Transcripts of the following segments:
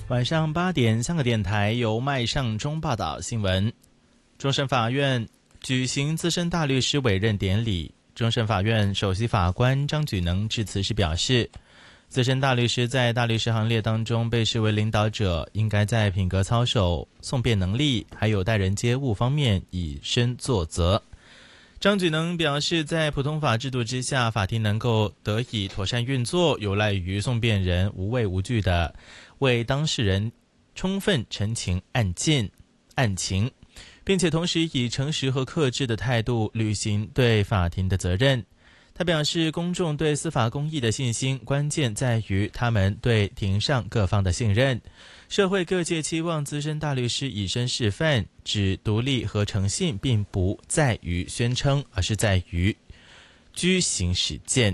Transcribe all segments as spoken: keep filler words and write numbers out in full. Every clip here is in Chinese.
晚上八点，香港电台由麦尚中报道新闻。终审法院举行资深大律师委任典礼，终审法院首席法官张举能致辞时表示，资深大律师在大律师行列当中被视为领导者，应该在品格操守、讼辩能力还有待人接物方面以身作则。张举能表示，在普通法制度之下，法庭能够得以妥善运作，有赖于讼辩人无畏无惧的为当事人充分陈情案件案情，并且同时以诚实和克制的态度履行对法庭的责任。他表示，公众对司法公义的信心，关键在于他们对庭上各方的信任。社会各界期望资深大律师以身示范，指独立和诚信并不在于宣称，而是在于居行实践。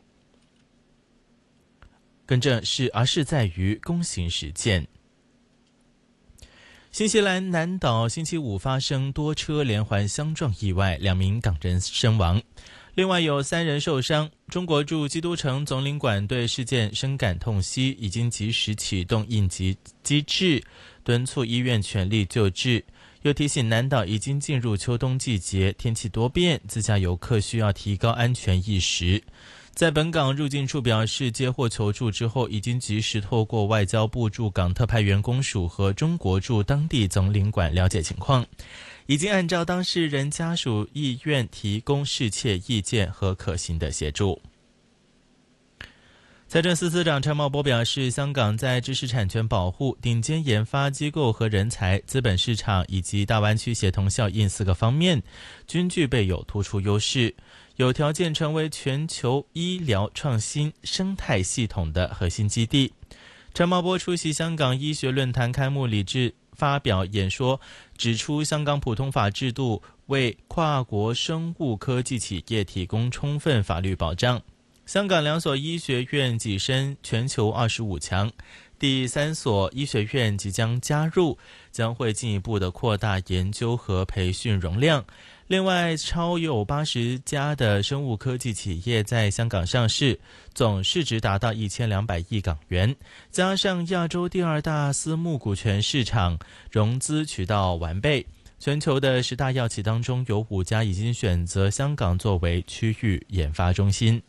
更正是，而是在于公行实践。新西兰南岛星期五发生多车连环相撞意外，两名港人身亡，另外有三人受伤。中国驻基督城总领馆对事件深感痛惜，已经及时启动应急机制，敦促医院全力救治。又提醒南岛已经进入秋冬季节，天气多变，自驾游客需要提高安全意识。在本港入境处表示，接获求助之后，已经及时透过外交部驻港特派员公署和中国驻当地总领馆了解情况，已经按照当事人家属意愿提供适切意见和可行的协助。财政司司长陈茂波表示，香港在知识产权保护、顶尖研发机构和人才、资本市场以及大湾区协同效应四个方面均具备有突出优势，有条件成为全球医疗创新生态系统的核心基地。陈茂波出席香港医学论坛开幕礼致发表演说，指出香港普通法制度为跨国生物科技企业提供充分法律保障。香港两所医学院跻身全球二十五强，第三所医学院即将加入，将会进一步的扩大研究和培训容量。另外，超有八十家的生物科技企业在香港上市，总市值达到一千两百亿港元，加上亚洲第二大私募股权市场，融资渠道完备。全球的十大药企当中，有五家已经选择香港作为区域研发中心。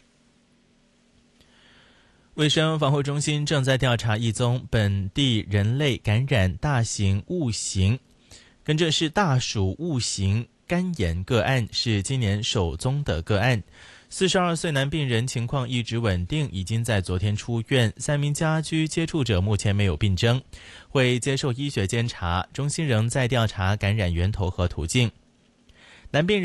卫生防护中心正在调查一宗本地人类感染大型戊型，跟着是大鼠戊型肝炎个案，是今年首宗的个案。四十二岁男病人情况一直稳定，已经在昨天出院。三名家居接触者目前没有病征，会接受医学监察。中心仍在调查感染源头和途径。男病人